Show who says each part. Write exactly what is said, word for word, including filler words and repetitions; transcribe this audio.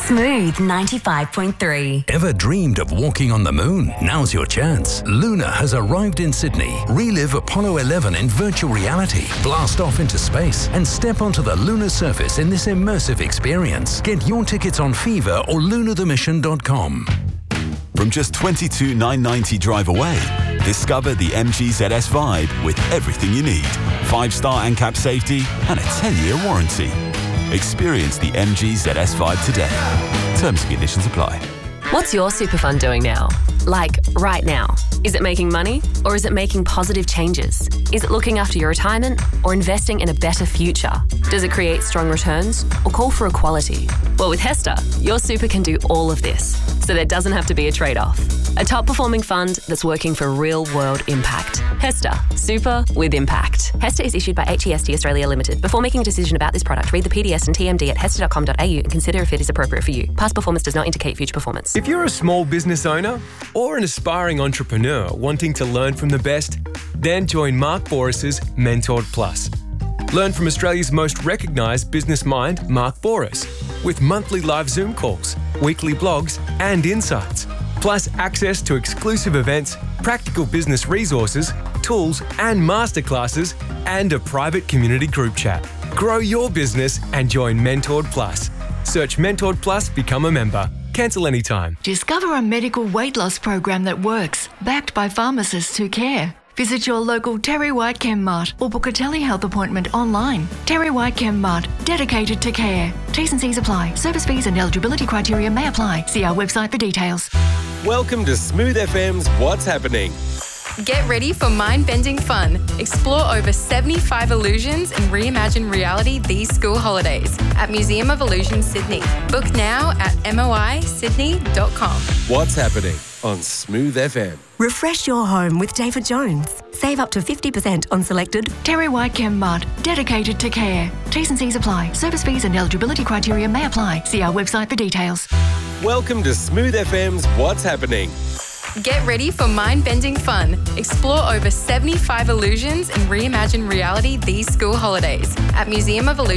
Speaker 1: Smooth ninety-five point three.
Speaker 2: Ever dreamed of walking on the moon? Now's your chance. Luna has arrived in Sydney. Relive Apollo eleven in virtual reality. Blast off into space and step onto the lunar surface in this immersive experience. Get your tickets on Fever or lunar the mission dot com.
Speaker 3: From just twenty-two thousand nine hundred ninety drive away, discover the M G Z S Vibe with everything you need. five-star ANCAP safety and a ten-year warranty. Experience the M G Z S Vibe today. Terms and conditions apply.
Speaker 4: What's your super fund doing now? Like, right now? Is it making money or is it making positive changes? Is it looking after your retirement or investing in a better future? Does it create strong returns or call for equality? Well, with HESTA, your super can do all of this, so there doesn't have to be a trade-off. A top-performing fund that's working for real-world impact. HESTA, super with impact. HESTA is issued by H E S T Australia Limited. Before making a decision about this product, read the P D S and T M D at hesta dot com dot a u and consider if it is appropriate for you. Past performance does not indicate future performance.
Speaker 5: If you're a small business owner or an aspiring entrepreneur wanting to learn from the best, then join Mark Boris's Mentored Plus. Learn from Australia's most recognised business mind, Mark Boris, with monthly live Zoom calls, weekly blogs and insights, plus access to exclusive events, practical business resources, tools and masterclasses, and a private community group chat. Grow your business and join Mentored Plus. Search Mentored Plus, become a member. Cancel anytime.
Speaker 6: Discover a medical weight loss program that works, backed by pharmacists who care. Visit your local Terry White Chem Mart or book a telehealth appointment online. Terry White Chem Mart, dedicated to care. T's and C's apply. Service fees and eligibility criteria may apply. See our website for details.
Speaker 7: Welcome to Smooth F M's What's Happening.
Speaker 8: Get ready for mind-bending fun. Explore over seventy-five illusions and reimagine reality these school holidays at Museum of Illusion Sydney. Book now at moi sydney dot com.
Speaker 7: What's Happening on Smooth F M.
Speaker 9: Refresh your home with David Jones. Save up to fifty percent on selected
Speaker 6: Terry White Chem Mart, dedicated to care. T's and C's apply. Service fees and eligibility criteria may apply. See our website for details.
Speaker 7: Welcome to Smooth F M's What's Happening.
Speaker 8: Get ready for mind-bending fun. Explore over seventy-five illusions and reimagine reality these school holidays at Museum of Illusion